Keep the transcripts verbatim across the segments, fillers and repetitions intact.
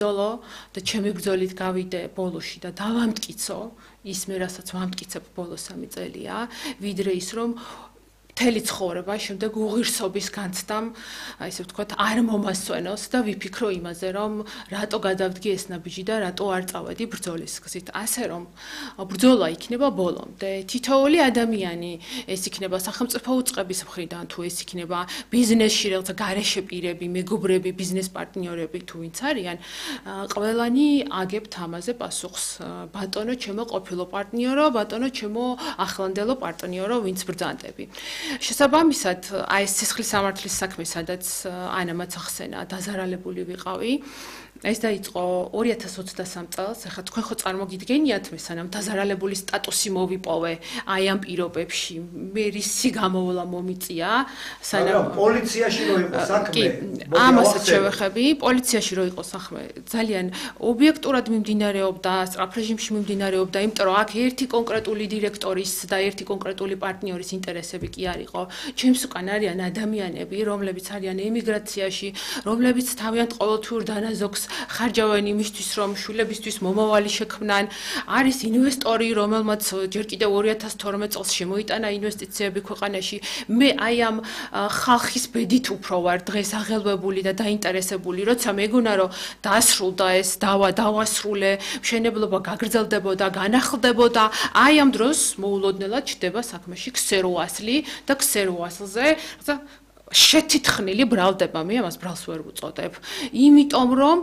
ბრძოლო და ჩემი ბრძოლით გავიდე ბოლოში და დავამტკიცო ის მე რასაც ვამტკიცებ ბოლოს სამი წელია, ვიდრე ის რომ მთელი ცხოვრება შემდეგ უღირსობის განცდამ, ესე ვთქვათ, არ მომასვენოს და ვიფიქრო იმაზე, რომ რატო გადავდგი ეს ნაბიჯი და რატო არ წავედი ბრძოლის გზით. ასე რომ ბრძოლა იქნება ბოლომდე. თითოეული ადამიანი, ეს იქნება სახელმწიფო უწყების მხრიდან, თუ ეს იქნება ბიზნესში რაღაცა გარეშე პირები, მეგობრები, ბიზნეს პარტნიორები თუ ვინც არიან, ყველანი აგებთ ამაზე პასუხს. ბატონო, ჩემო ყოფილო პარტნიორო, ბატონო, ჩემო ახლანდელო პარტნიორო, ვინც ბრძანდები. შესაბამისად, აი ეს სისხლის სამართლის საქმე, სადაც ანამაც ახსენა, დაზარალებული ვიყავი. ეს დაიწყო ორი ათას ოცდასამ წელს, ახლა თქვენ ხო წარმოგიდგენიათ მე სანამ დაზარალებული სტატუსი მოვიპოვე აი ამ პირობებში, მე რისი გამოვლა მომიწია, სანამ პოლიციაში რო იყო საქმე. ამასაც შევეხები, პოლიციაში რო იყო საქმე, ძალიან ობიექტურად მიმდინარეობდა, სწრაფ რეჟიმში მიმდინარეობდა, იმიტომ რომ აქ ერთი კონკრეტული დირექტორის და ერთი კონკრეტული პარტნიორის ინტერესები კი არ იყო. ჩემს უკან არიან ადამიანები, რომლებიც არიან ემიგრაციაში, რომლებიც თავიანთ ყოველთვიურ დანაზოგს ხარჯავენ იმისთვის, რომ შვილებისთვის მომავალი შექმნან. არის ინვესტორი, რომელმაც ჯერ კიდევ ორი ათას თორმეტ წელს შემოიტანა ინვესტიციები ქვეყანაში. მე აი ამ ხალხის ბედით უფრო ვარ დღეს აღელვებული და დაინტერესებული, როცა მეგონა რომ დასრულდა ეს დავა, დავასრულე, მშენებლობა გაგრძელდებოდა, განახლდებოდა. აი ამ დროს მოულოდნელად ჩდება საქმეში ქსეროასლი და ქსეროასლზე შეთითხნილი ბრალდება, მე ამას ბრალს ვერ ვუწოდებ. იმიტომ რომ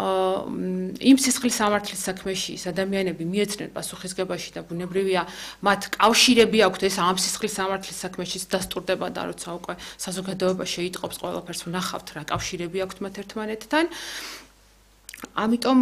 იმ სისხლის სამართლის საქმეში ის ადამიანები მიეცნენ პასუხისგებაში და ბუნებრივია, მათ კავშირები აქვთ ეს ამ სისხლის სამართლის საქმეშიც დასტურდება და როცა უკვე საზოგადოება შეიტყობს ყველაფერს ვნახავთ რა კავშირები აქვთ მათ ერთმანეთთან. ამიტომ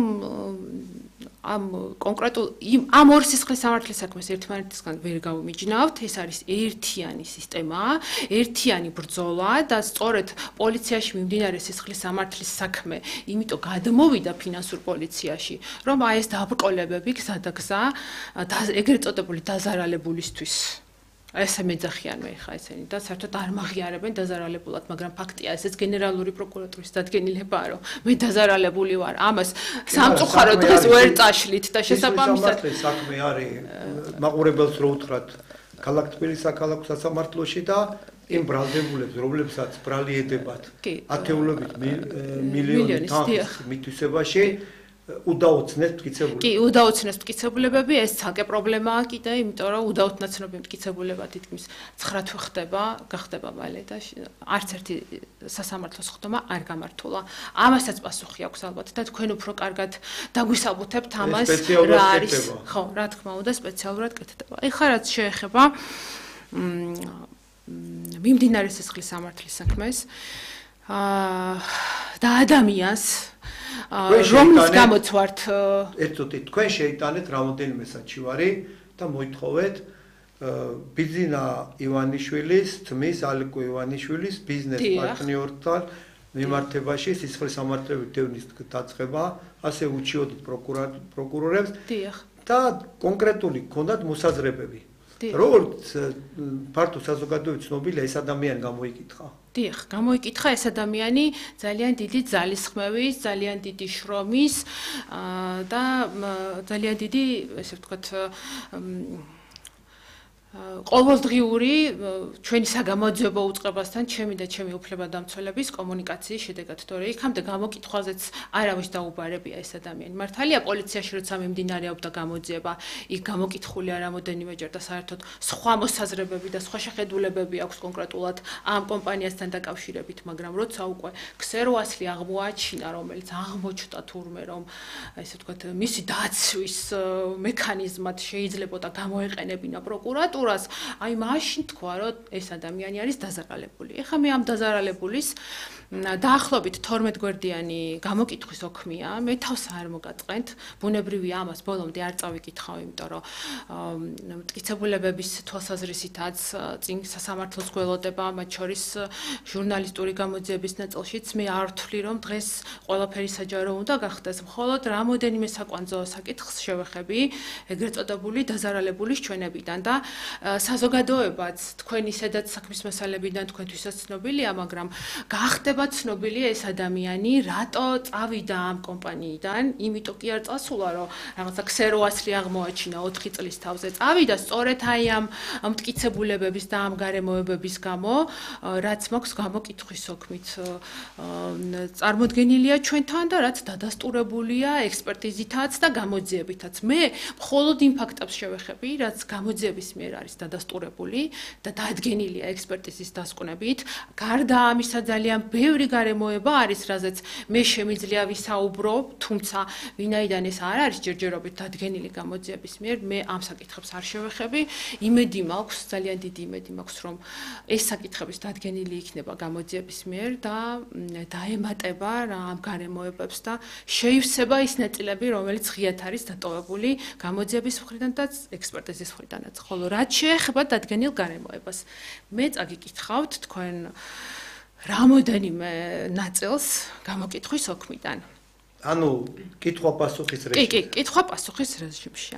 ამ კონკრეტულ ამ ორ სისხლის სამართლის საქმეს ერთმანეთისგან ვერ გავმიჯნავთ, ეს არის ერთიანი სისტემა, ერთიანი ბრძოლა და სწორედ პოლიციაში მიმდინარე სისხლის სამართლის საქმე, იმიტომ გადმოვიდა ფინანსურ პოლიციაში, რომ აი ეს დაბრკოლებები გზადაგზა ეგრეთ წოდებული დაზარალებულისთვის ესე მეძახიან მე ხა ესენი და საერთოდ არ მაღიარებენ დაზარალებულად, მაგრამ ფაქტია, ესეც გენერალური პროკურატურის დადგენილებაა, რომ მე დაზარალებული ვარ. ამას სამწუხაროდ დღეს ვერ წაშლით და შესაბამისად საქმე არის მაყურებელს რო უთხრათ ქალაქ თბილისის საქალაქო სასამართლოში და იმ ბრალდებულებს, რომლებსაც ბრალი ედებათ ათეულობით მილიონი თანხის მითვისებაში უდაოცნეს მტკიცებულებები. კი, უდაოცნეს მტკიცებულებები, ეს ცალკე პრობლემაა კიდე, იმიტომ რომ უდაოცნაცნობი მტკიცებულება თითქმის ცხრა თვე ხდება, გახდება მალე და არც ერთი სასამართლოს ხდომა არ გამართულა. ამასაც პასუხი აქვს ალბათ და თქვენ უფრო კარგად დაგვისაბუთებთ ამას, რა არის. ხო, რა თქმა უნდა, სპეციალურად კეთდება. ეხლა რაც შეეხება მიმდინარე სისხლის სამართლის საქმეს და ადამიანს რომლის გამოც ვართ ერთოთი თქვენ შეიტანეთ რამოდენიმე საჩივარი და მოითხოვეთ ბიძინა ივანიშვილის ძმის ალიკო ივანიშვილის ბიზნეს პარტნიორთან მიმართებაში სისხლის სამართლების დევნის დაწყება, ასე უჩიოდით პროკურორებს და კონკრეტული ჰქონდათ მოსაზრებები. როგორც ფართო საზოგადოების ცნობილია, ეს ადამიანი გამოიკითხა. დიახ, გამოიკითხა ეს ადამიანი ძალიან დიდი ძალისხმევის, ძალიან დიდი შრომის და ძალიან დიდი, ესე ვთქვათ, ყოველდღიური ჩვენი საგამოძიებო უწყებასთან ჩემი და ჩემი უფლებადამცველების კომუნიკაციის შედეგად, თორე იქამდე გამოკითხვაზეც არავის დაუბარებია ეს ადამიანი. მართალია პოლიციაში როცა მიმდინარეობდა გამოძიება, იქ გამოკითხულია რამოდენიმეჯერ და საერთოდ სხვა მოსაზრებები და სხვა შეხედულებები აქვს კონკრეტულად ამ კომპანიასთან დაკავშირებით, მაგრამ როცა უკვე ქსეროასლი აღმოაჩინა, რომელიც აღმოჩნდა თურმე, რომ ესე ვთქვათ, მისი დაცვის მექანიზმად შეიძლებოდა გამოეყენებინა პროკურატურა, აი მაშინ თქვა, რომ ეს ადამიანი არის დაზარალებული. ეხლა მე ამ დაზარალებულის დაახლოებით თორმეტ გვერდიანი გამოკითხვის ოქმია, მე თავს არ მოგაწყენთ, ბუნებრივია ამას ბოლომდე არ წავიკითხავ, იმიტომ რომ მტკიცებულებების თვალსაზრისითაც წინ სასამართლოს გველოდება, მათ შორის ჟურნალისტური გამოძიების ნაწილშიც მე არ ვთვლი, რომ დღეს ყველაფერი საჯარო უნდა გახდეს, მხოლოდ რამოდენიმე საკვანძო საკითხს შევეხები ეგრეთ წოდებული დაზარალებულის ჩვენებიდან და საზოგადოებაც თქვენი სადაც საქმის მასალებიდან თქვენთვისაც ცნობილია, მაგრამ გახდება ცნობილი ეს ადამიანი, რატო წავიდა ამ კომპანიიდან, იმიტომ კი არ წასულა, რომ რაღაცა ქსერო ასლი აღმოაჩინა ოთხი წლის თავზე. წავიდა სწორედ აი ამ მტკიცებულებების და ამ გარემოებების გამო, რაც მაქვს გამოკითხვის ოქმით წარმოდგენილია ჩვენთან და რაც დადასტურებულია ექსპერტიზითაც და გამოძიებითაც. მე მხოლოდ იმ ფაქტებს შევეხები, რაც გამოძიების მიერ არის დადასტურებული და დადგენილია ექსპერტიზის დასკვნებით. გარდა ამისა ძალიან ბევრი გარემოება არის, რაზეც მე შემიძლია ვისაუბრო, თუმცა ვინაიდან ეს არ არის ჯერჯერობით დადგენილი გამოძიების მიერ, მე ამ საკითხებს არ შევეხები. იმედი მაქვს, ძალიან დიდი იმედი მაქვს, რომ ეს საკითხების დადგენილი იქნება გამოძიების მიერ და დაემატება რა ამ გარემოებებს და შეივსება ის ნაწილები, რომელიც ღიად არის დატოვებული გამოძიების მხრიდან და ექსპერტიზის მხრიდანაც. ხოლო რაც შეეხება დადგენილ გარემოებას, მე წაგიკითხავთ თქვენ რამოდენიმე ნაწილს გამოკითხვის ოქმიდან. ანუ კითხვა-პასუხის რეჟიმი. კი, კი, კითხვა-პასუხის რეჟიმშია.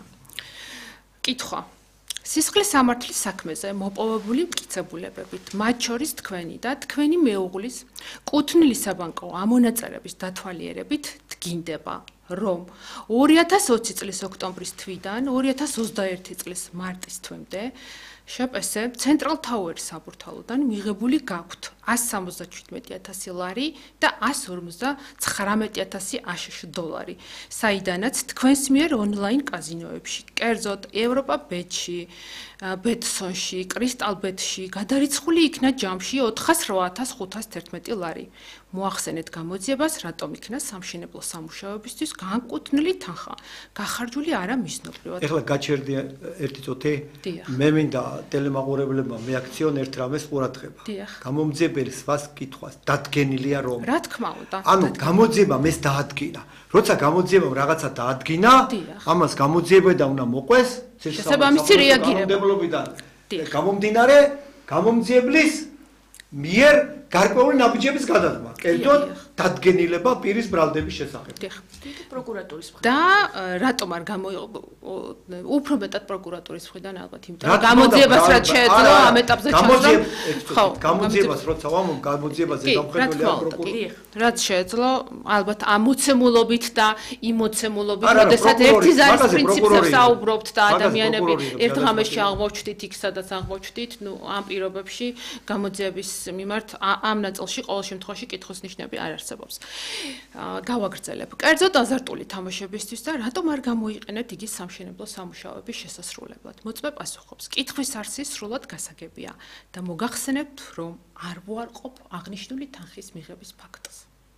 კითხვა. სისხლის სამართლის საქმეზე მოპოვებული მტკიცებულებებით, მათ შორის თქვენი და თქვენი მეუღლის კუთვნილი საბანკო ამონაწილეების დათვალიერებით დგინდება, რომ ორი ათას ოცი წლის ოქტომბრის თვიდან ორი ათას ოცდაერთი წლის მარტის თვემდე შპს ცენტრალ თაუერის საბურთალოდან მიღებული გაქვთ ასი სამოცდაშვიდმეტი ათასი ლარი და ასი ორმოცდაცხრამეტი ათასი აშშ დოლარი, საიდანაც თქვენს მიერ ონლაინ კაზინოებში, კერძოდ ევროპა ბეტში, ბეტსონში, კრისტალ ბეტში გადარიცხული იქნა ჯამში ოთხას რვა ათას ხუთას თერთმეტი ლარი. მოახსენეთ გამოძიებას, რატომ იქნა სამშენებლო სამუშაოებისთვის განკუთვნილი თანხა, გახარჯული არა მიზნობრივად. ეხლა გაჩერდი ერთი წუთი. მე მინდა ტელემაყურებლებმა მეაქციონერთ რამეს ყურადღება. გამომძიებელი სხვას კითხვას დადგენილია რომ. რა თქმა უნდა. ანუ გამოძიება მეს დაადგინა. როცა გამოძიებამ რაღაცა დაადგინა, ამას გამოძიებდა უნდა მოყვეს შესაბამისი რეაგირება. გამომდინარე გამომძიებლის მიერ გარკვეული ნაბიჯების გადადგმა. კერძოდ დადგენილება პირის ბრალდების შესახებ. პროკურატურის მხრიდან. და რატომ არ გამოიღო უფრო მეტად პროკურატურის მხრიდან ალბათ, იმიტომ რომ გამოძიებას რაც შეეძლო ამ ეტაპზე ჩასვლა. ხო, გამოძიებას როცა ვამბობ, გამოძიებაზე დამხედველია პროკურორი. რაც შეეძლო ალბათ ამ მოცემულობით და იმ მოცემულობით, როდესაც ერთი ზარის პრინციპს საუბრობთ და ადამიანები ერთ ღამეში აღმოჩნდით იქ სადაც აღმოჩნდით, ნუ ამ პირობებში გამოძიების მიმართ ამ ნაწილში ყოველ შემთხვევაში კითხვის ნიშნები არ არსებობს. გავაგრძელებ. კერძოდ აზარტული თამაშებისთვის და რატომ არ გამოიყენეთ იგი სამშენებლო სამუშაოების შესასრულებლად? მოწმე პასუხობს. კითხვის არსი სრულად გასაგებია და მოგახსენებთ, რომ არ ვუარყოფ აღნიშნული თანხის მიღების ფაქტს.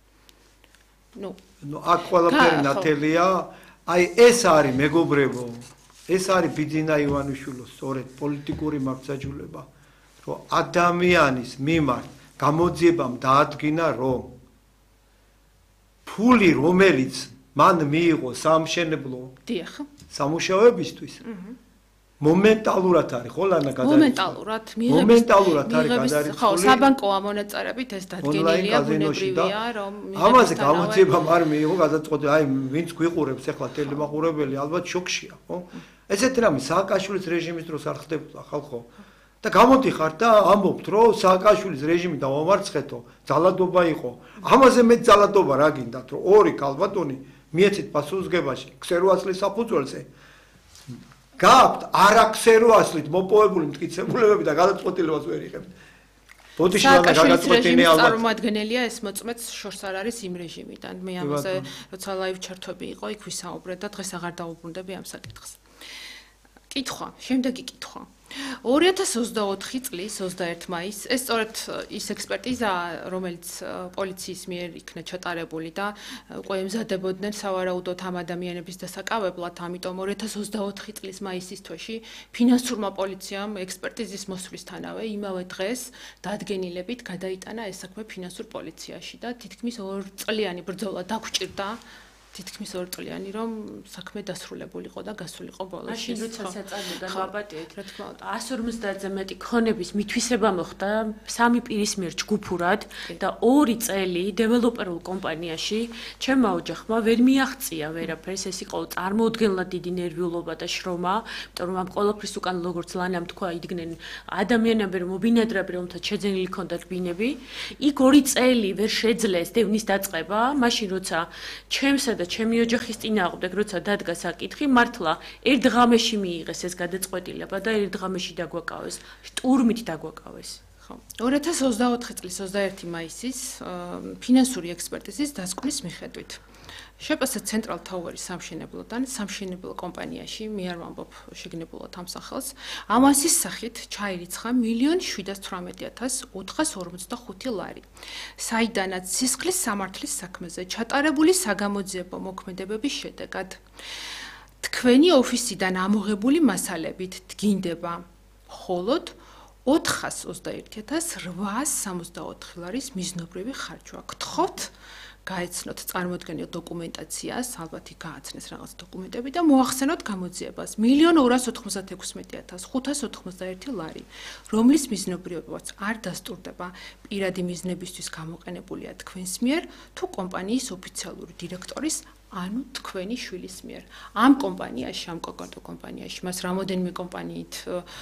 ნუ, ნუ აქ ყველაფერი ნათელია. აი ეს არის მეგობრებო, ეს არის ბიძინა ივანიშვილოს სწორედ პოლიტიკური მართლმსაჯულება, რომ ადამიანის მიმართ გამოძიებამ დაადგინა, რომ ფული, რომელიც მან მიიღო სამშენებლო სამუშაოებისთვის, მომენტალურად არის, ხო, ლანა გადარიცხული? მომენტალურად, მიღების მომენტალურად არის გადარიცხული. ხო, საბანკო ამონაწილებით ეს დადგენილია, ბუნებრივია, რომ ამაზე გამოძიებამ არ მიიღო გადაწყვეტილება, აი, ვინც გვიყურებს ახლა ტელემაყურებელი, ალბათ შოქშია, ხო? ესეთი რამე სააკაშვილის რეჟიმის დროს არ ხდებოდა, ხალხო. და გამოდიხართ და ამბობთ, რომ სააკაშვილის რეჟიმი დავამარცხეთო, ძალადობა იყო. ამაზე მე ძალადობა რა გინდათ, რომ ორი კალბატონი მიეცით პასუხისგებაში ქსეროასლის საფუძველზე. გააქვთ არაქსეროასლით მოპოვებული მტკიცებულებები და გადაწყვეტილებას ვერ იღებთ. ბოდიშვილმა გადაწყვეტინე ალბათ. წარმოადგენელია ეს მოწმეც შორს არ არის იმ რეჟიმიდან. მე ამაზე როცა ლაივ ჩართვები იყო, იქ ვისაუბრეთ და დღეს აღარ დაუბრუნდები ამ საკითხს. კითხვა, შემდეგი კითხვა. ორი ათას ოცდაოთხი წლის ოცდაერთი მაისს ეს სწორედ ის ექსპერტიზა, რომელიც პოლიციის მიერ იქნა ჩატარებული და უკვე ემზადებოდნენ სავარაუდოდ ამ ადამიანების დასაკავებლად, ამიტომ ორი ათას ოცდაოთხი წლის მაისის თვეში ფინანსურმა პოლიციამ ექსპერტიზის მოსვლისთანავე იმავე დღეს დადგენილებით გადაიტანა ეს საქმე ფინანსურ პოლიციაში და თითქმის ორ წლიანი ბრძოლა დაგვჭირდა თითქმის ორ წლიანი რომ საქმე დასრულებულიყო და გასულიყო ბოლოში. მაშინ როცა საწარმოდან ვაპატიეთ, რა თქმა უნდა, εκατს ორმოცდაათზე მეტი ქონების მითვისება მოხდა სამი პირის მიერ ჯგუფურად და ორი წელი დეველოპერულ კომპანიაში ჩემმა ოჯახმა ვერ მიაღწია ვერაფერს, ეს იყო წარმოუდგენლად დიდი ნერვიულობა და შრომა, იმიტომ რომ ამ ყველაფრის უკან როგორც ლანამ თქვა, იდგნენ ადამიანები, რომ მობინადრები, რომელთაც შეძენილი ჰქონდათ ბინები. იქ ორი წელი ვერ შეძლეს დევნის დაწყება, მაშინ როცა ჩემსა და ჩემი ოჯახის წინააღმდეგ როცა დადგა საკითხი, მართლა ერთ ღამეში მიიღეს ეს გადაწყვეტილება და ერთ ღამეში დაგვაკავეს, შტურმით დაგვაკავეს. ხო. ორი ათას ოცდაოთხი წლის ოცდაერთი მაისის ფინანსური ექსპერტიზის დასკვნის მიხედვით შეპასა ცენტრალ თაუერის სამშენებლოდან სამშენებლო კომპანიაში მე არ ვამბობ შეგნებულად ამ სახელს ამასის სახით ჩაირიცხა მილიონი შვიდას თვრამეტი ათას ოთხას ორმოცდახუთი ლარი. საიდანაც სისხლის სამართლის საქმეზე ჩატარებული საგამოძიებო მოქმედებების შედეგად თქვენი ოფისიდან ამოღებული მასალებით დგინდება მხოლოდ ოთხას ოცდაერთი ათას რვაას სამოცდაოთხი ლარის მიზნობრივი ხარჯვა. გთხოვთ გაეცნოთ წარმოდგენილ დოკუმენტაციას, ალბათ გააცნეს რაღაც დოკუმენტები და მოახსენოთ გამოძიებას მილიონი ორას ოთხმოცდაექვსმეტი ათას ხუთას ოთხმოცდაერთი ლარი, რომლის მიზნობრიობაც არ დასტურდება პირადი მიზნებისთვის გამოყენებულია თქვენს მიერ თუ კომპანიის ოფიციალური დირექტორის ანუ თქვენი შვილის მიერ. ამ კომპანიაში, ამ კონკრეტულ კომპანიაში, მას რამოდენიმე კომპანიით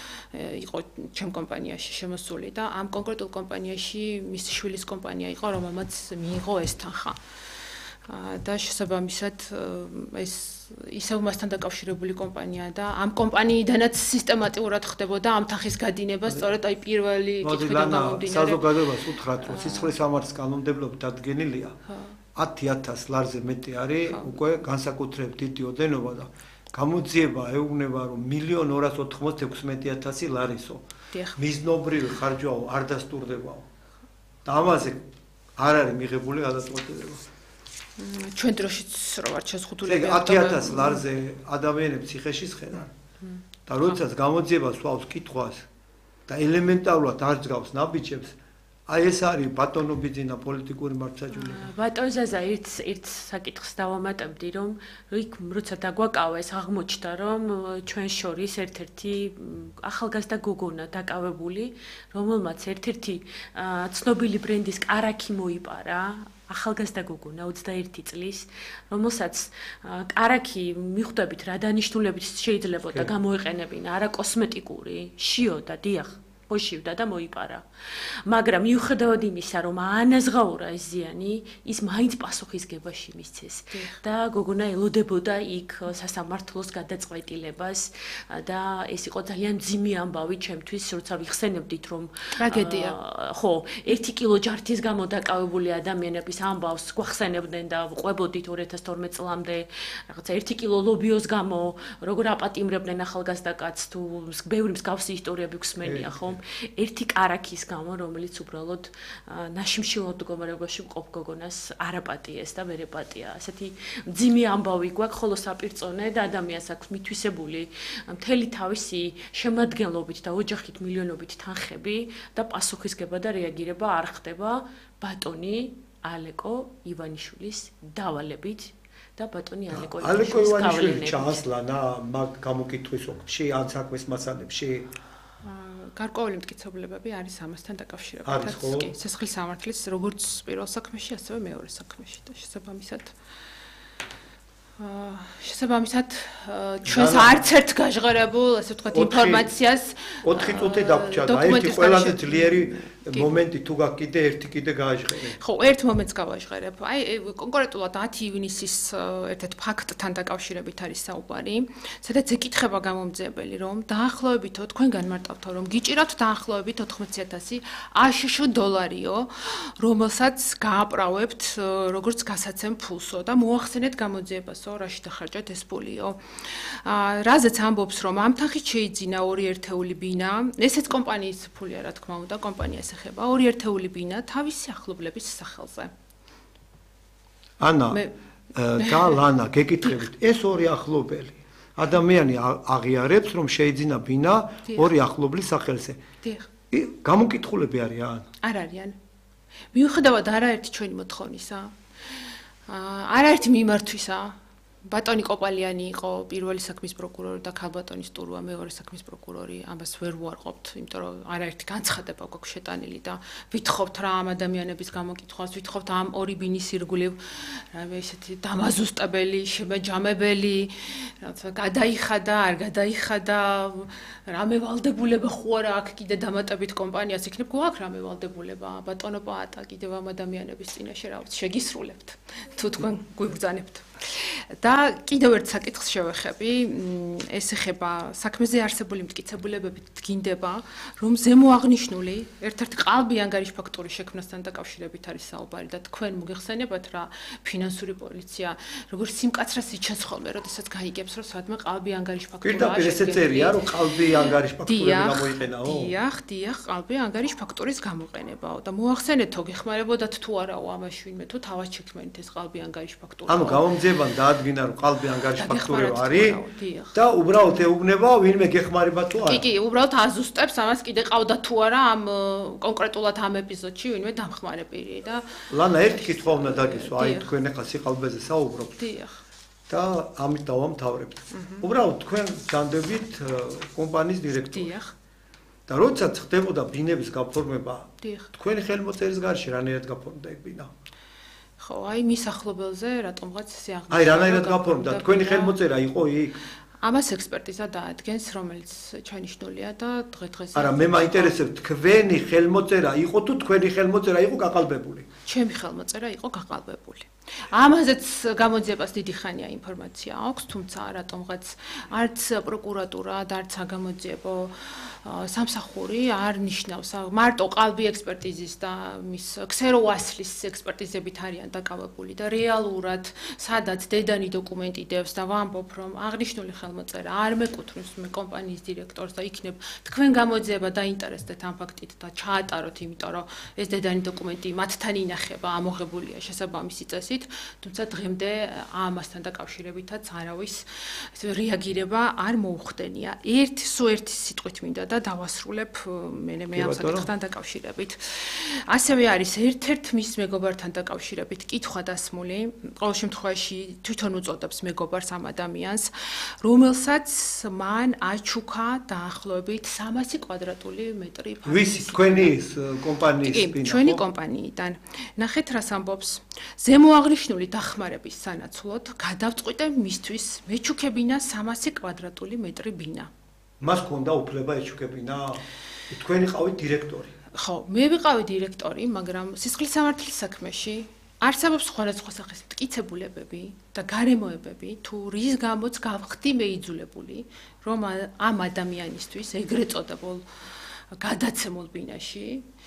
იყო ჩემ კომპანიაში შემოსული და ამ კონკრეტულ კომპანიაში მისი შვილის კომპანია იყო, რომელმაც მიიღო ეს თანხა. და შესაბამისად ეს ისევ მასთან დაკავშირებული კომპანიაა და ამ კომპანიიდანაც სისტემატურად ხდებოდა ამ თანხის გადინება, სწორედ აი პირველი კითხვიდან გამომდინარე. საზოგადოებას უთხრათ, რომ სისხლის სამართლის კანონმდებლობით დადგენილია ათი ათას ლარზე მეტი არის უკვე განსაკუთრებით დიდი ოდენობა და გამოძიება ეუბნება რომ მილიონი ორას ოთხმოცდაექვსმეტი ათასი ლარისო. მიზნობრივი ხარჯვაო არ დასტურდებაო. და ამაზე არ არის მიღებული გადაწყვეტილება. ჩვენ დროშიც რო ვარ შეზღუდულები ათი ათას ლარზე ადამიანებს ციხეში სხედან. და როდესაც გამოძიება სვავს კითხვას და ელემენტარულად არ ძგავს ნაბიჯებს აი ეს არის ბატონობიძინა პოლიტიკური მართლმსაჯულება. ბატონ ზაზა ერთ ერთ საკითხს დავამატებდი, რომ იქ როცა დაგვაკავეს, აღმოჩნდა, რომ ჩვენ შორის ერთ-ერთი ახალგაზრდა გოგონა დაკავებული, რომელმაც ერთ-ერთი ცნობილი ბრენდის კარაქი მოიპარა. ახალგაზრდა გოგონა ოცდაერთი წლის, რომელსაც კარაქი მიხვდებით რა დანიშნულებით შეიძლება და გამოეყენებინა, არა კოსმეტიკური, შიოდა, დიახ. მოშივდა და მოიპარა. მაგრამ მიუხედავად იმისა, რომ აანაზღაურა ეს ზიანი, ის მაინც პასუხისგებაში მისცეს და გოგონა ელოდებოდა იქ სასამართლოს გადაწყვეტილებას და ეს იყო ძალიან მძიმე ამბავი ჩემთვის, როცა ვიხსენებდით, რომ ტრაგედია. ხო, ერთი კილო ჯართის გამო დაკავებული ადამიანების ამბავს გვახსენებდნენ და ყვებოდით ორი ათას თორმეტ წლამდე რაღაცა ერთი კილო ლობიოს გამო, როგორ აპატიმრებდნენ ახალგაზრდა კაცს თუ ბევრი მსგავსი ისტორიები გვსმენია, ხო? ერთი კარაქის გამო, რომელიც უბრალოდ ნაშიმშილად მდგომარეობაში მყოფ გოგონას არ აპატიეს და ვერ ეპატია. ასეთი მძიმე ამბავი გვაქვს, ხოლო საპირწონე და ადამიანს აქვს მითვისებული მთელი თავისი შემადგენლობით და ოჯახით მილიონობით თანხები და პასუხისგება და რეაგირება არ ხდება ბატონი ალეკო ივანიშვილის დავალებით და ბატონი ალეკო ივანიშვილი ჩაასლანა მაგ გამოკითხვის ოფისში ან საქმის მასალებში გარკვეული მტკიცებულებები არის ამასთან დაკავშირებითაც კი სისხლის სამართლის როგორც პირველ საქმეში ასევე მეორე საქმეში და შესაბამისად შესაბამისად ჩვენს არც ერთ გაჟღერებულ ასე ვთქვათ ინფორმაციას ოთხი წუთი დაგვრჩა და ერთი ყველაზე ძლიერი მომენტი თუ გაქვს კიდე ერთი კიდე გააჟღერე. ხო, ერთ მომენტს გავაჟღერებ. აი კონკრეტულად ათი ივნისის ერთ-ერთ ფაქტთან დაკავშირებით არის საუბარი, სადაც ეკითხება გამომძიებელი, რომ დაახლოებითო თქვენ განმარტავთო, რომ გიჭირავთ დაახლოებით ოთხმოცი ათასი აშშ დოლარიო, რომელსაც გააправებთ როგორც გასაცემ ფულსო და მოახსენეთ გამოძიებასო, რაში დახარჯათ ეს ფულიო. რაზეც ამბობს, რომ ამ თანხით შეიძინა ორი ერთეული ბინა, ესეც კომპანიის ფულია, რა თქმა უნდა, კომპანიას ეხება ორი ერთეული ბინა თავისი ახლობლების სახელზე. ანა და ლანა გეკითხებით, ეს ორი ახლობელი ადამიანი აღიარებს, რომ შეიძინა ბინა ორი ახლობლის სახელზე. დიახ. გამოკითხულები არიან? არ არიან. მიუხედავად არაერთი ჩვენი მოთხოვნისა, არაერთი მიმართვისა ბატონი კოპალიანი იყო პირველი საქმის პროკურორი და ქალბატონი სტურუა მეორე საქმის პროკურორი. ამას ვერ ვუარყოფთ, იმიტომ რომ არაერთი განცხადება გვაქვს შეტანილი და ვითხოვთ რა ამ ადამიანების გამოკითხვას, ვითხოვთ ამ ორი ბინის ირგვლივ რამე ისეთი დამაზუსტებელი, შემაჯამებელი, რაღაცა გადაიხადა, არ გადაიხადა, რამე ვალდებულება ხო არა აქ კიდე დამატებით კომპანიას იქნებ, გვაქვს რამე ვალდებულება, ბატონო პაატა კიდევ ამ ადამიანების წინაშე რაღაც შეგისრულებთ, თუ თქვენ გვიბრძანებთ. და კიდევ ერთ საკითხს შევეხები, ეს ეხება საქმეზე არსებული მტკიცებულებებით დგინდება, რომ ზემოაღნიშნული ერთ-ერთი ყალბი ანგარიშ ფაქტურის შექმნასთან დაკავშირებით არის საუბარი და თქვენ მოგეხსენებათ რა ფინანსური პოლიცია როგორც სიმკაცრეს იჩენს ხოლმე, როდესაც გაიგებს რომ სადმე ყალბი ანგარიშ ფაქტურაა. პირდაპირ ესე წერია რომ ყალბი ანგარიშ ფაქტურები გამოიყენაო? დიახ, დიახ, ყალბი ანგარიშ ფაქტურის გამოყენებაო და მოახსენეთო გეხმარებოდათ თუ არაო ამაში ვინმე თუ თავად შექმნით ეს ყალბი ანგარიშ ფაქტურა. ანუ გამომძიებამ დაადგინა რომ ყალბი ანგარიშ ფაქტურა არის და უბრალოდ ეუბნება ვინმე გეხმარება თუ არა. კი, კი, უბრალოდ აზუსტებს ამას კიდე ყავდა თუ არა ამ კონკრეტულად ამ ეპიზოდში ვინმე დამხმარე პირი და ლანა ერთი კითხვა უნდა დაგისვა, აი თქვენ ახლა სიყალბეზე საუბრობთ. დიახ. და ამით დავამთავრებთ. უბრალოდ თქვენ განდებით კომპანიის დირექტორი. დიახ. და როდესაც ხდებოდა ბინების გაფორმება, დიახ. თქვენი ხელმოწერის გარშე რანაირად გაფორმდა ეგ ბინა? ხო, აი მის ახლობელზე რატომღაც ესე აღნიშნა. აი რანაირად გაფორმდა? თქვენი ხელმოწერა იყო იქ? ამას ექსპერტიზა დაადგენს, რომელიც ჩვენიშნულია და დღე-დღეს არა, მე მაინტერესებს თქვენი ხელმოწერა იყო თუ თქვენი ხელმოწერა იყო გაყალბებული? ჩემი ხელმოწერა იყო გაყალბებული. ამაზეც გამოძიებას დიდი ხანია ინფორმაცია აქვს, თუმცა რატომღაც არც პროკურატურა და არც საგამოძიებო სამსახური არ ნიშნავს მარტო ყალბი ექსპერტიზის და მის ქსეროასლის ექსპერტიზებით არიან დაკავებული და რეალურად სადაც დედანი დოკუმენტი დევს და ვამბობ რომ აღნიშნული ხელმოწერა არ მეკუთვნის მე კომპანიის დირექტორს და იქნებ თქვენ გამოძიება დაინტერესდეთ ამ ფაქტით და ჩაატაროთ, იმიტომ რომ ეს დედანი დოკუმენტი მათთან ინახება, ამოღებულია შესაბამისი წესით, თუმცა დღემდე ამასთან დაკავშირებითაც არავის რეაგირება არ მოუხდენია. ერთი სულ ერთი სიტყვით მინდა და დავასრულებ მე მე ამ საკითხთან დაკავშირებით. ასევე არის ერთ-ერთ მის მეგობართან დაკავშირებით კითხვა დასმული, ყოველ შემთხვევაში თვითონ უწოდებს მეგობარს ამ ადამიანს, რომელსაც მან აჩუქა დაახლოებით სამასი კვადრატული მეტრი ფართობი. ვისი თქვენი კომპანიის ბინა? ჩვენი კომპანიიდან. ნახეთ რას ამბობს. ზემოაღნიშნული დახმარების სანაცვლოდ გადავწყვიტე მისთვის მეჩუქებინა სამასი კვადრატული მეტრი ბინა. მას ჰქონდა უფლება ეჩუქებინა? თქვენი ყავით დირექტორი. ხო, მე ვიყავი დირექტორი, მაგრამ სისხლის სამართლის საქმეში არსებობს სხვადასხვა სახის მტკიცებულებები და გარემოებები, თუ რის გამოც გავხდი მეიძულებული, რომ ამ ადამიანისთვის ეგრეთ წოდებულ გადაცემულ ბინაში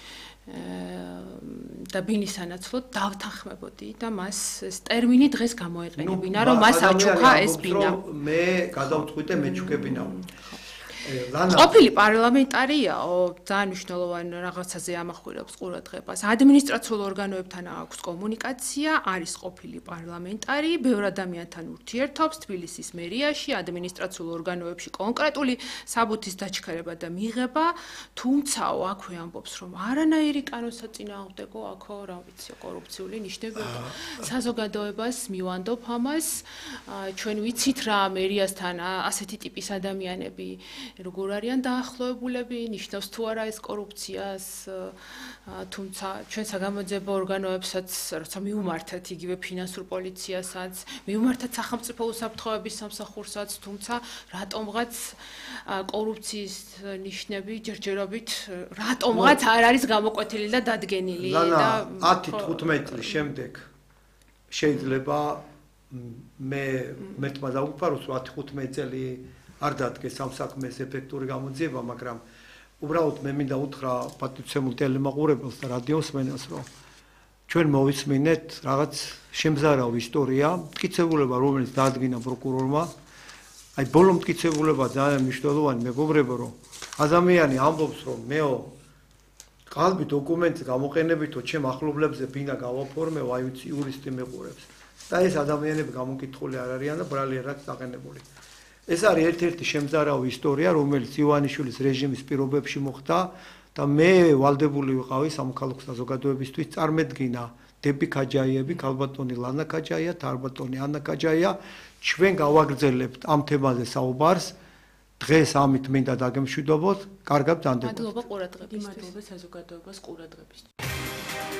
და ბინის სანაცვლოდ დავთანხმებოდი და მას ეს ტერმინი დღეს გამოეყენებინა, რომ მას აჩუქა ეს ბინა. მე გადავწყვიტე მეჩუქებინა. ყოფილი პარლამენტარიაო, ძალიან მნიშვნელოვანი რაღაცაზე ამახვილებს ყურადღებას. ადმინისტრაციულ ორგანოებთან აქვს კომუნიკაცია, არის ყოფილი პარლამენტარი, ბევრ ადამიანთან ურთიერთობს თბილისის მერიაში, ადმინისტრაციულ ორგანოებში კონკრეტული საბუთის დაჩქარება და მიღება, თუმცაო აქვე ამბობს, რომ არანაირი კანონსაწინააღმდეგო აქო, რა ვიცი, კორუფციული ნიშნები აქვს. საზოგადოებას მივანდობ ამას, ჩვენ ვიცით რა მერიასთან ასეთი ტიპის ადამიანები როგორ არიან დაახლოებულები, ნიშნავს თუ არა ეს კორუფციას, თუმცა ჩვენ საგამოძიებო ორგანოებსაც, როცა მივმართეთ იგივე ფინანსურ პოლიციასაც, მივმართეთ სახელმწიფო უსაფრთხოების სამსახურსაც, თუმცა რატომღაც კორუფციის ნიშნები ჯერჯერობით რატომღაც არ არის გამოკვეთილი და დადგენილი და ათი თხუთმეტი წლის შემდეგ შეიძლება მე მეთმა დავუფაროს ათი თხუთმეტი წელი არ დადგეს ამ საქმეს ეფექტური გამოძიება, მაგრამ უბრალოდ მე მინდა უთხრა პატივცემულ ტელემაყურებელს და რადიოსმენელს, რომ ჩვენ მოვისმინეთ რაღაც შემზარავ ისტორია, მტკიცებულება, რომელიც დაადგინა პროკურორმა. აი ბოლო მტკიცებულება ძალიან მნიშვნელოვანი, მეგობრებო, რომ ადამიანი ამბობს, რომ მეო ყალბი დოკუმენტის გამოყენებითო ჩემ ახლობლებზე ბინა გავაფორმე, აი ვიცი იურისტი მეყურებს. და ეს ადამიანები გამოკითხული არ არიან და ბრალიერად დაყენებული. ეს არის ერთ-ერთი შემზარავი ისტორია, რომელიც ივანიშვილის რეჟიმის პირობებში მოხდა და მე ვალდებული ვიყავი სამოქალაქო საზოგადოებისთვის წარმედგინა დები ქაჯაიები, ქალბატონი ლანა ქაჯაია, თარბატონი ანა ქაჯაია, ჩვენ გავაგრძელებთ ამ თემაზე საუბარს. დღეს ამით მინდა დაგემშვიდობოთ. კარგად დანდებოთ. მადლობა ყურადღებისთვის. მადლობა საზოგადოებას ყურადღებისთვის.